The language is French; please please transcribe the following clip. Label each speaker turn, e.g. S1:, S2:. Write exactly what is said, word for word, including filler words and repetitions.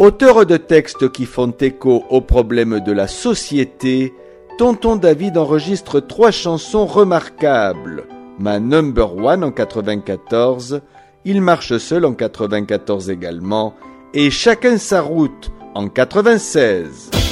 S1: Auteur de textes qui font écho aux problèmes de la société, Tonton David enregistre trois chansons remarquables. Ma Number One en quatre-vingt-quatorze, Il marche seul en quatre-vingt-quatorze également, et Chacun sa route en quatre-vingt-seize.